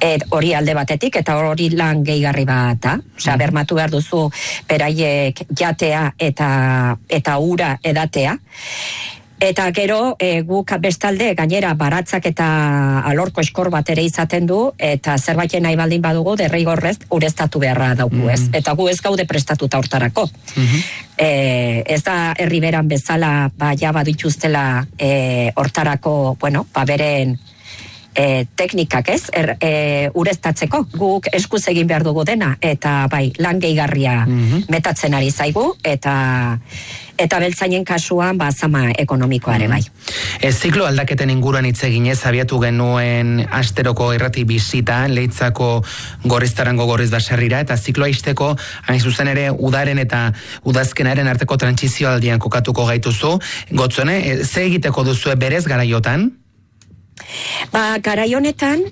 hori alde batetik, eta hori lan gehigarri bat da. Osea, bermatu behar duzu beraiek jatea eta ura edatea. Eta gero, guk bestalde gainera baratzak eta alorko eskor bat ere izaten du, eta zerbaiten nahi baldin badugu derrigorrez ureztatu beharra dauku ez. Eta gu ez gaude prestatuta hortarako. Ez da herriberan bezala, ja badituztela hortarako, beren teknikak ez, ureztatzeko. Guk eskuz egin behar dugu dena, eta bai, lan gehigarria metatzen ari zaigu, eta beltzainen kasuan zama ekonomikoare bai. Ziklo aldaketen inguruan hitz eginez, abiatu genuen asteroko irrati bisita, Leitzako Gorriztarango Gorriz Baserrira, eta zikloa izteko, hain zuzen ere, udaren eta udazkenaren arteko trantsizio aldian kokatuko gaituzu. Gotzone, ze egiteko duzue berez garaiotan? Garai honetan,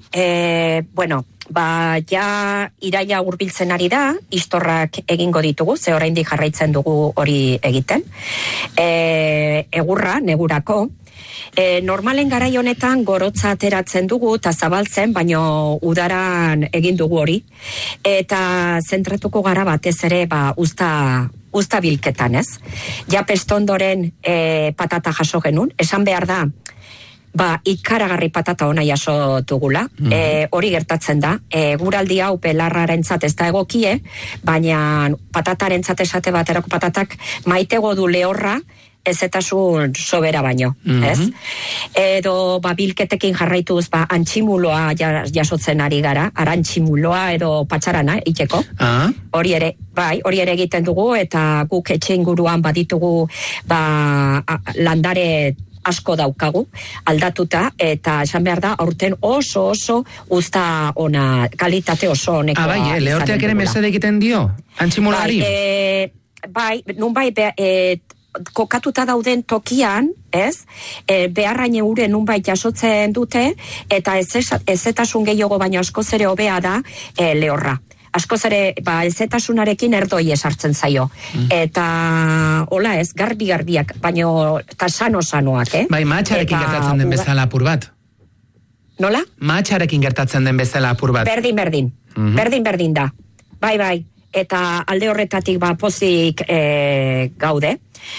ja iraila hurbiltzen ari da, istorrak egingo ditugu, ze oraindik jarraitzen dugu hori egiten. Egurra, negurako. Normalen garai honetan gorotza ateratzen dugu eta zabaltzen, baino udaran egin dugu hori. Eta zentratuko gara batez ere, usta bilketan, ez? Ja pestondoren patata jaso genuen, esan behar da, ikaragarri patata ona jaso dugula. Hori gertatzen da. Guraldi hau belarrarentzat ez da egokie, baina patatarentzat esate baterako patatak maitego du lehorra, ezetasun sobera baino, ez? Edo bilketekin jarraituz antximuloa jasotzen ari gara, arantximuloa edo patxarana itxeko. Hori ere egiten dugu, eta guk etxe inguruan baditugu landare asko daukagu, aldatuta, eta esan behar da, aurten oso usta ona, kalitate oso honekoa. Lehorteak ere mesede egiten dio, antximulari? Nunbai, kokatuta dauden tokian, ez? Beharraine ure nunbait jasotzen dute, eta ezetasun gehiago baino askoz ere hobea da lehorra. Askoz ere, ezetasunarekin erdoi esartzen zaio. Eta, hola ez, garbi-garbiak, baino, eta sano-sanoak, Matxarekin gertatzen den bezala apur bat. Nola? Matxarekin gertatzen den bezala apur bat. Berdin. Berdin da. Bai. Eta alde horretatik pozik gaude.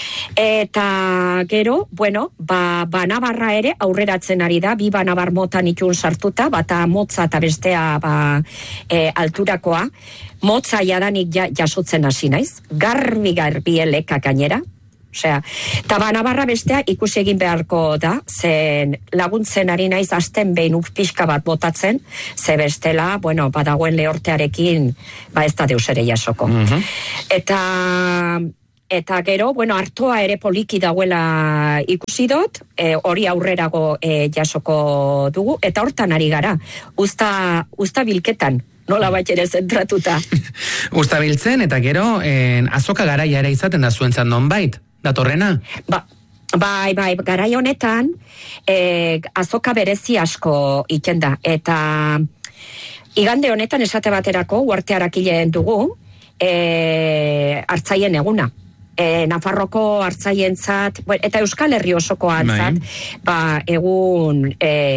Eta gero, banabarra ere aurreratzen ari da, bi banabar motan itun sartuta, bata motza eta bestea alturakoa. Motza jadanik jasotzen hasi naiz, garbi elekak gainera. Osea, eta banabarra bestea ikusi egin beharko da, zen laguntzen ari naiz asten behin pixka bat botatzen, ze bestela, badagoen lehortearekin, ez da deus ere jasoko. Eta gero, artoa ere poliki dagoela ikusi dut, hori aurrerago jasoko dugu, eta hortan ari gara, usta bilketan, nola bat ere zentratuta. Usta biltzen, eta gero, azoka garaia ere izaten da zuentzat nonbait, datorrena? Bai, garai honetan, azoka berezi asko iten da, eta igande honetan esate baterako, uartearakileen dugu, hartzaien eguna. Nafarroko hartzaientzat, eta Euskal Herri osoko antzat, egun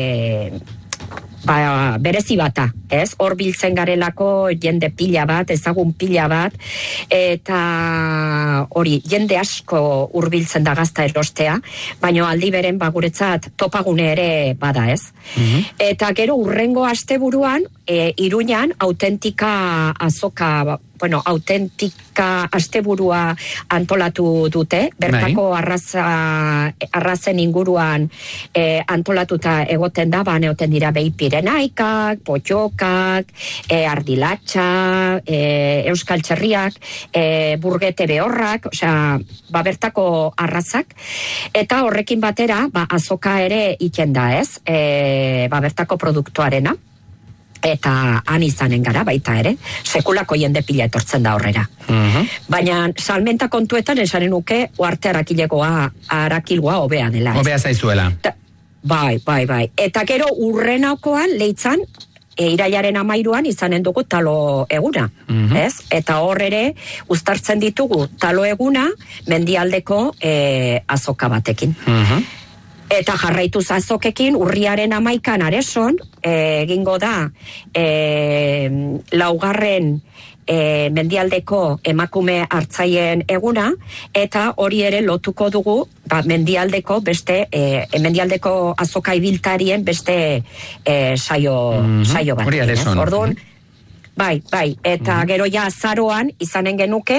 berezi bata, ez? Hor biltzen garelako jende pila bat, ezagun pila bat, eta hori, jende asko hurbiltzen da gazta erostea, baina aldi beren guretzat topagune ere bada, ez? Eta gero urrengo asteburuan, Iruñan autentika azoka, autentika asteburua antolatu dute, bertako arrazen inguruan antolatuta egoten da, neoten dira behi pirenaikak, potxokak, ardilatxa, euskal txerriak, burgete behorrak, bertako arrazak, eta horrekin batera, azoka ere iten da, ez? Bertako produktuarena. Eta han izanen gara baita ere, sekulako jende pila etortzen da horrera. Baina salmenta kontuetan esanen nuke uarte arakilgoa hobea dela. Hobea zaizuela. Bai. Eta gero urrenakoan Leitzan, irailaren 13an izanen dugu talo eguna. Eta hor ere uztartzen ditugu talo eguna mendialdeko azoka batekin. Eta jarraituz azokekin urriaren 11 Areson egingo da laugarren mendialdeko emakume hartzaien eguna, eta hori ere lotuko dugu mendialdeko beste mendialdeko azoka ibiltarien beste saio bat. Orduan, bai, eta gero ja azaroan izanen genuke,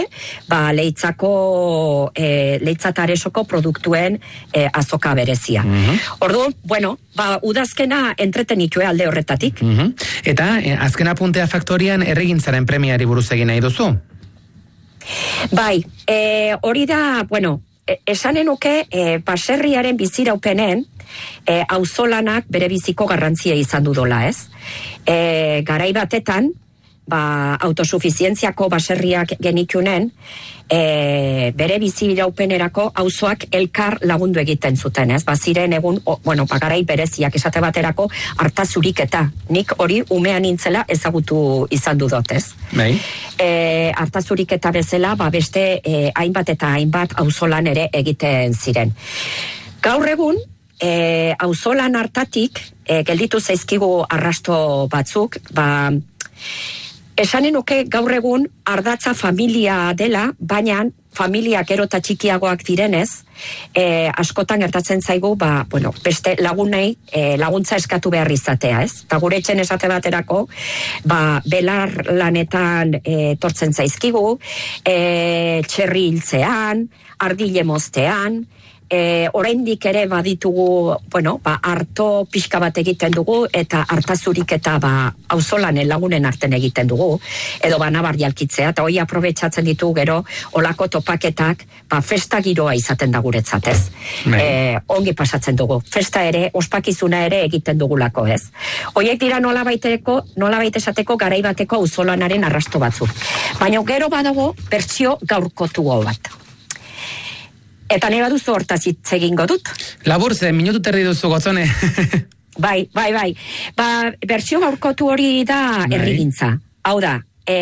Leitzataresoko produktuen azoka berezia. Orduan, bueno, udazkena entretenitue alde horretatik. Eta azken apuntea faktorian erregintzaren premiari buruz egin nahi duzu? Bai, hori da, bueno, esanen nuke baserriaren biziraupenen auzolanak bere biziko garrantzia izan du dola, ez? Garai batetan, autosufizientziako baserriak genitunen, bere biziraupenerako auzoak elkar lagundu egiten zuten, ez? Ziren egun, garai bereziak esate baterako hartazuriketa. Nik hori umean nintzela ezagutu izan dudot, ez? Hartazuriketa bezala, beste hainbat eta hainbat auzolan ere egiten ziren. Gaur egun, auzolan hartatik, gelditu zaizkigu arrasto batzuk, esanen nuke gaur egun ardatza familia dela, baina familiak gero eta txikiagoak direnez, askotan gertatzen zaigu, beste lagunei laguntza eskatu behar izatea, ez? Eta gure etxen esate baterako, belar lanetan tortzen zaizkigu, txerri hiltzean, ardile moztean, oraindik ere baditugu, harto pixka bat egiten dugu, eta hartazurik eta auzolanen lagunen arten egiten dugu, edo nabar jalkitzea, eta hoi aprobetxatzen ditugu gero, olako topaketak, festa giroa izaten da guretzat, ez? Ongi pasatzen dugu. Festa ere, ospakizuna ere egiten dugulako, ez? Hoiek dira nolabait esateko garai bateko auzolanaren arrasto batzuk. Baina gero badago bertsio gaurkotugo bat. Eta nahi baduzu hortaz hitz egingo dut. Labur zen, minutu terdi duzu, Gotzone. Bai. Bertsio gaurkotu hori da herrigintza. Hau da,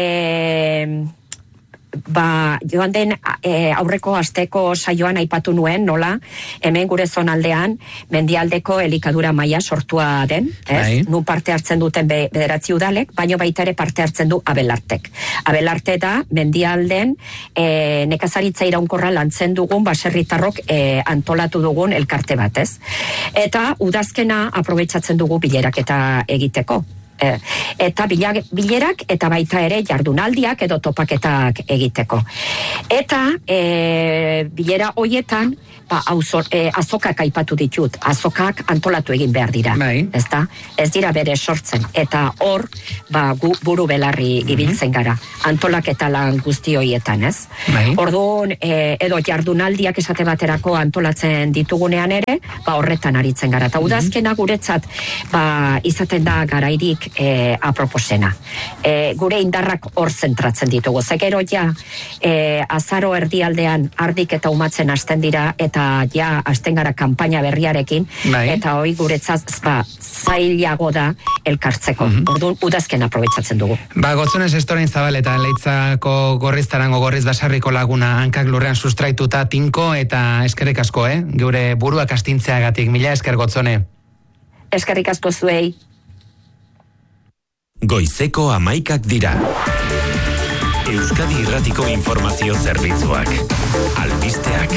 joan den aurreko asteko saioan aipatu nuen, nola, hemen gure zonaldean mendialdeko elikadura maila sortua den, ez? Nu parte hartzen duten 9 udalek, baino baita ere parte hartzen du Abelartek. Abelarte da mendialden nekazaritza iraunkorra lantzen dugun baserritarrok antolatu dugun elkarte bat, ez? Eta udazkena aprobetxatzen dugu bilerak eta egiteko. Eta bilerak eta baita ere jardunaldiak edo topaketak egiteko. Eta bilera hoietan azokak aipatu ditut, azokak antolatu egin behar dira, ezta? Ez dira bere sortzen, eta hor buru belarri ibiltzen gara, antolaketa lan guzti hoietan, ez? Orduan, edo jardunaldiak esate baterako antolatzen ditugunean ere, horretan aritzen gara, eta udazkena guretzat izaten da garairik aproposena. Gure indarrak hor zentratzen ditugu, zegero ja azaro erdialdean ardik eta umatzen hasten dira, eta hasten gara kanpaina berriarekin, eta hori guretzat zailago da elkartzeko. Orduan, udazken aprobetxatzen dugu. Gotzonez Estorain Zabal eta Leitzako Gorriztarango Gorriz Basarriko laguna hankak lurrean sustraituta tinko, eta eskerrik asko, geure buruak astintzeagatik. Mila esker, Gotzone. Eskerrik asko zuei. Goizeko 11 dira. Euskadi Irratiko Informazio Zerbitzuak. Albisteak.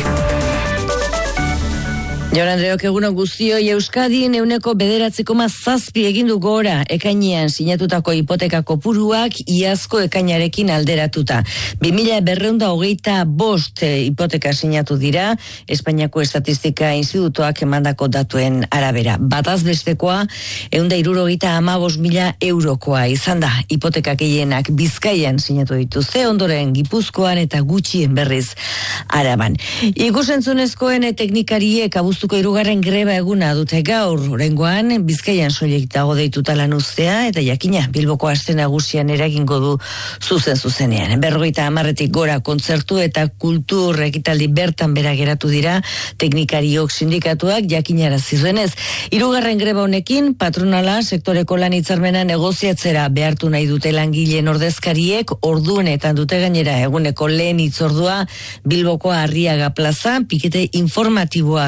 Jon Andreok, egunon guztioi. Euskadin 9,7 egindu gora ekainean sinatutako hipoteka kopuruak iazko ekainarekin alderatuta. 2225 hipoteka sinatu dira, Espainiako Estatistika Institutoak emandako datuen arabera. Bataz bestekoa 175.000 eurokoa izan da. Hipoteka gehienak Bizkaian sinatu dituzte, ondoren Gipuzkoan eta gutxien berriz Araban. Ikusentzunezkoen teknikariek abuztuko 3. greba eguna dute gaur, oraingoan Bizkaian soilik dago deituta lan uztea, eta jakina Bilboko aste nagusian eragingo du zuzenean. 50 gora kontzertu eta kultur ekitaldi bertan bera geratu dira, teknikariok sindikatuak jakinarazi zuenez. 3. greba honekin patronala sektoreko lan hitzarmena negoziatzera behartu nahi dute langileen ordezkariek, orduenetan dute gainera eguneko lehen hitzordua Bilboko Arriaga plaza, pikete informatiboak egiten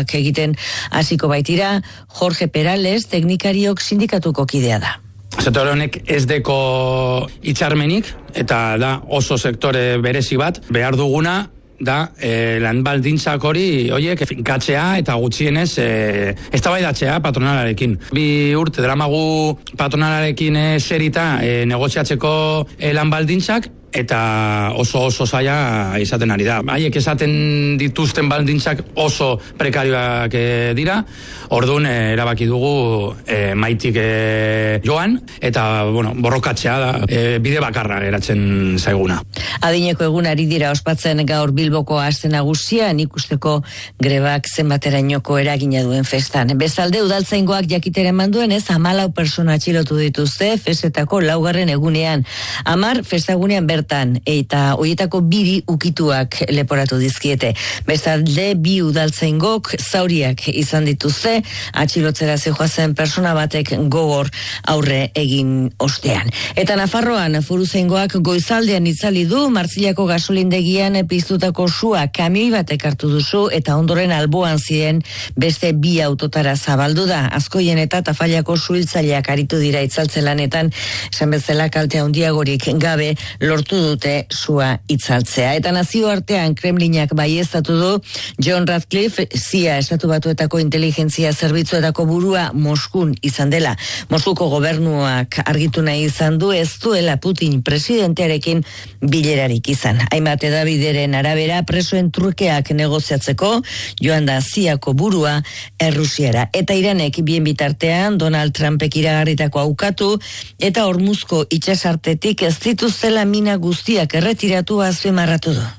ematen hasiko baitira. Jorge Perales, teknikariok sindikatuko kidea da. Sektore honek ez deko hitzarmenik, eta da oso sektore berezi bat, behar duguna da lan baldintzak horiek finkatzea eta gutxienez eztabaidatzea patronalarekin. 2 urte daramagu patronalarekin serita negoziatzeko lan baldintzak, eta oso zaila izaten ari da. Haiek esaten dituzten baldintzak oso prekarioak dira, orduan erabaki dugu maitik joan, eta borrokatzea da bide bakarra geratzen zaiguna. Adineko egunari dira ospatzen gaur Bilboko aste nagusian, ikusteko grebak zenbaterainoko eragina duen festan. Bestalde udaltzaingoak jakitera eman duenez 14 persona atxilotu dituzte festetako 4. egunean. 10 festagunean bertan, eta horietako 2 ukituak leporatu dizkiete. Bestalde 2 udaltzaingok zauriak izan dituzte, atxilotzera zihoazen persona batek gogor aurre egin ostean. Eta Nafarroan foruzaingoak goizaldean itzali du Martzilako gasolindegian piztutako sua kamioi batek hartu duzu, eta ondoren alboan ziren beste 2 autotara zabaldu da. Azkoien eta Tafallako suhiltzaileak aritu dira itzaltze lanetan, esan bezala kalte handiagorik gabe lortu dute sua itzaltzea. Eta nazioartean Kremlinak baieztatu du John Radcliffe, CIA Estatu Batuetako inteligentzia zerbitzuetako burua Moskun izan dela. Moskuko gobernuak argitu nahi izan du ez duela Putin presidentearekin bilerarik izan. Hainbat hedabideren arabera presoen trukeak negoziatzeko joan da CIA-ko burua Errusiara. Eta Iranek bien bitartean Donald Trumpek iragarritako aukatu eta Hormuzko itsasartetik ez dituztela mina guztiak erretiratu azpimarratu du.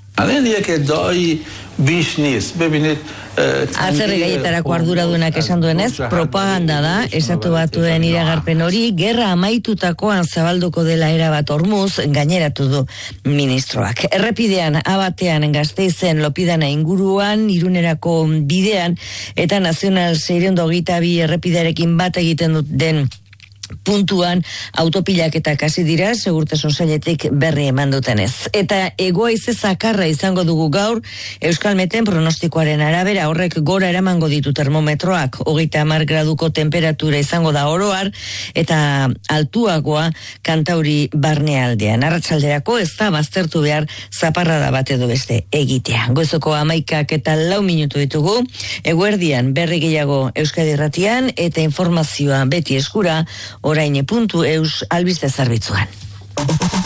Atzerri gaietarako arduradunak esan duenez, propaganda da, Estatu Batuen iragarpen hori, gerra amaitutakoan zabalduko dela erabat Hormuz, gaineratu du ministroak. Errepidean, abatean, Gasteizen, Lopidana inguruan, Irunerako bidean, eta Nazional 622 errepidearekin bat egiten den puntuan autopilak eta kasi dira, segurtasun sailetik berri eman dutenez. Eta hego-haize zakarra izango dugu gaur, Euskalmeten pronostikoaren arabera horrek gora eramango ditu termometroak, 30 graduko temperatura izango da oroar, eta altuagoa Kantauri barnealdean. Arratsalderako ez da baztertu behar zaparrada bat edo beste egitea. Goizoko 11:04 minutu ditugu, eguerdian berri gehiago Euskadi Irratian, eta informazioa beti eskura, orain.eus albiste zerbitzuan.